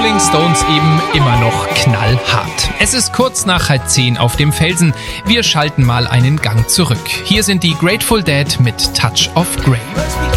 Rolling Stones eben immer noch knallhart. Es ist kurz nach 9:30 auf dem Felsen. Wir schalten mal einen Gang zurück. Hier sind die Grateful Dead mit Touch of Grey.